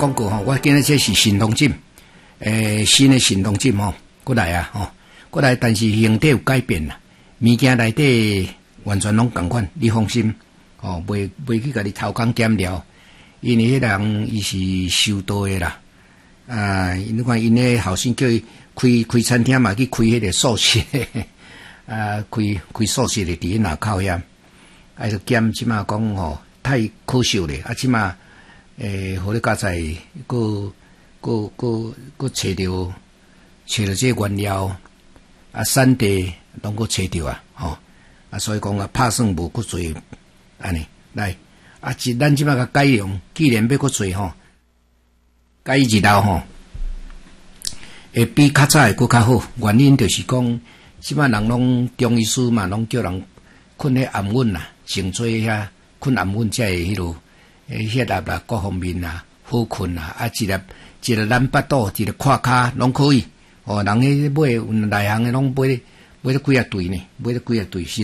广告吼，我今日这是神农针，新的神农针吼，过来啊吼，过来，但是形体有改变啦，物件内底完全拢同款，你放心，哦，袂去甲你偷工减料，因为迄人伊是修道的啦，你看因咧后生叫伊开餐厅嘛，去开迄个素食，开素食的伫那口遐，就减即马讲吼太可惜咧，即马互你加在个找着这原料产地拢个找着啊，吼所以讲拍算无够多安尼来咱即马个改良，既然要够多吼，改日后吼，会比较早会够较好。原因就是讲，即马人拢中医师嘛，拢叫人困咧安稳啦，静坐遐困安稳才会迄落血压啦，各方面啦好困啦，一个蓝巴肚，一个胯骹拢可以。人迄买内行诶拢买了几啊对呢，买了几啊对。